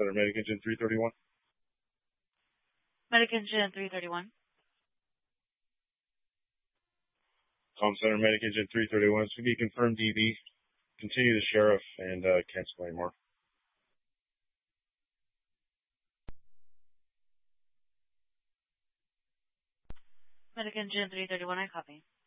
Center, Medic Engine 331. Medic Engine 331. Comm Center, Medic Engine 331. This will be confirmed DB. Continue the sheriff and cancel any more. Medic Engine 331, I copy.